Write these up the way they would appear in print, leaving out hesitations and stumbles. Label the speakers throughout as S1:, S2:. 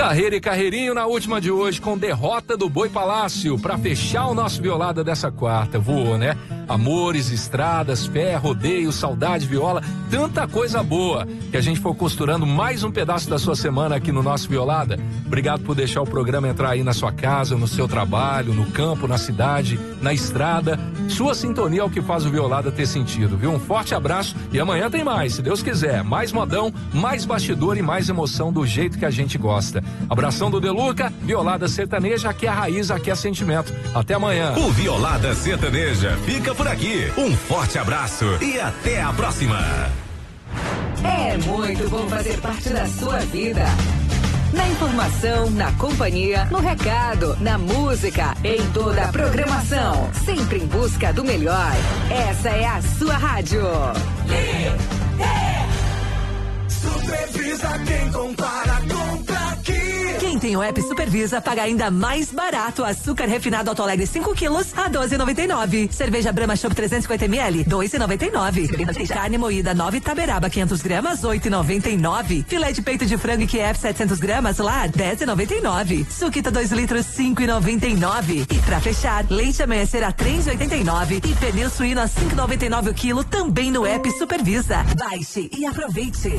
S1: Carreira e carreirinho na última de hoje com derrota do Boi Palácio para fechar o nosso Violada dessa quarta. Voou, né? Amores, estradas, fé, rodeio, saudade, viola, tanta coisa boa que a gente foi costurando mais um pedaço da sua semana aqui no nosso Violada. Obrigado por deixar o programa entrar aí na sua casa, no seu trabalho, no campo, na cidade, na estrada. Sua sintonia é o que faz o Violada ter sentido, viu? Um forte abraço e amanhã tem mais, se Deus quiser. Mais modão, mais bastidor e mais emoção do jeito que a gente gosta. Abração do Deluca, Violada Sertaneja, aqui é a raiz, aqui é sentimento. Até amanhã.
S2: O Violada Sertaneja fica por aqui. Um forte abraço e até a próxima.
S3: É muito bom fazer parte da sua vida. Na informação, na companhia, no recado, na música, em toda a programação. Sempre em busca do melhor. Essa é a sua rádio.
S4: Supervisa quem compara, compra aqui.
S5: Quem tem o app Supervisa paga ainda mais barato. Açúcar refinado Alto Alegre 5 quilos a 12,99. Cerveja Brahma Chopp 350 ml 2,99. Carne moída 9 Taberaba 500 gramas 8,99. Filé de peito de frango IQF 700 gramas lá 10,99. Suquita 2 litros 5,99. E pra fechar, leite amanhecer a 3,89 e pneu suíno a 5,99 o quilo também no app Supervisa. Baixe e aproveite.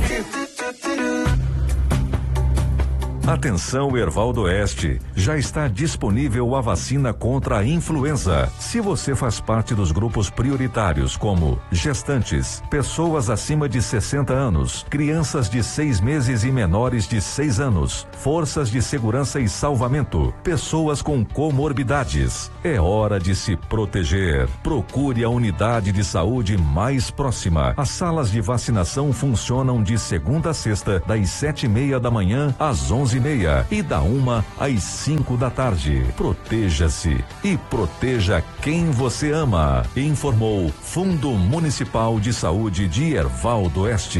S6: Atenção, Erval do Oeste, já está disponível a vacina contra a influenza. Se você faz parte dos grupos prioritários como gestantes, pessoas acima de 60 anos, crianças de 6 meses e menores de 6 anos, forças de segurança e salvamento, pessoas com comorbidades, é hora de se proteger. Procure a unidade de saúde mais próxima. As salas de vacinação funcionam de segunda a sexta, das 7:30 da manhã às 11:30 e da 1 às 5 da tarde. Proteja-se e proteja quem você ama. Informou Fundo Municipal de Saúde de Erval do Oeste.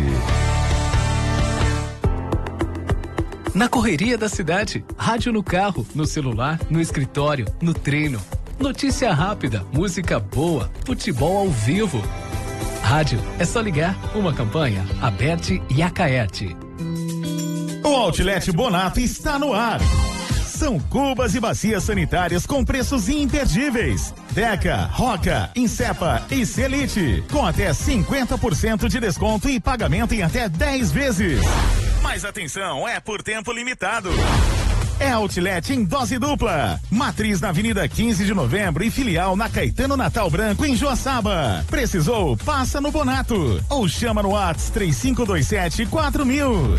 S7: Na correria da cidade, rádio no carro, no celular, no escritório, no treino. Notícia rápida, música boa, futebol ao vivo. Rádio é só ligar. Uma campanha Aberte e Acaerte.
S8: O Outlet Bonato está no ar. São cubas e bacias sanitárias com preços imperdíveis. Deca, Roca, Insepa e Celite. Com até 50% de desconto e pagamento em até 10 vezes. Mas atenção, é por tempo limitado. É Outlet em dose dupla. Matriz na Avenida 15 de Novembro e filial na Caetano Natal Branco em Joaçaba. Precisou? Passa no Bonato. Ou chama no WhatsApp 3527-4000.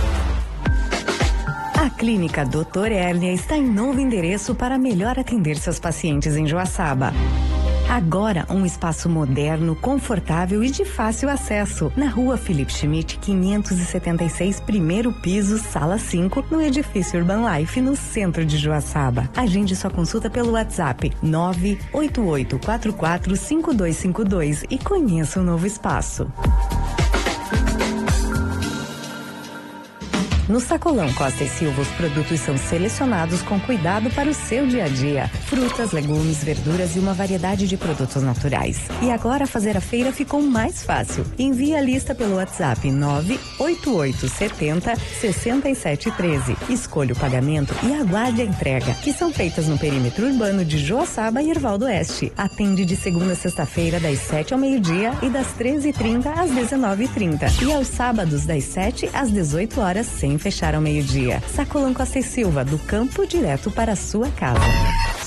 S9: A Clínica Dr. Hérnia está em novo endereço para melhor atender seus pacientes em Joaçaba. Agora, um espaço moderno, confortável e de fácil acesso. Na rua Felipe Schmidt, 576, primeiro piso, sala 5, no edifício Urban Life, no centro de Joaçaba. Agende sua consulta pelo WhatsApp 988445252 e conheça o novo espaço. No Sacolão Costa e Silva, os produtos são selecionados com cuidado para o seu dia a dia. Frutas, legumes, verduras e uma variedade de produtos naturais. E agora fazer a feira ficou mais fácil. Envie a lista pelo WhatsApp 988706713. Escolha o pagamento e aguarde a entrega, que são feitas no perímetro urbano de Joaçaba e Erval do Oeste. Atende de segunda a sexta-feira, das 7 ao meio-dia e das 13h30 às 19h30. E aos sábados, das 7 às 18 horas, sem fechar ao meio-dia. Sacolão Costa e Silva, do campo direto para a sua casa.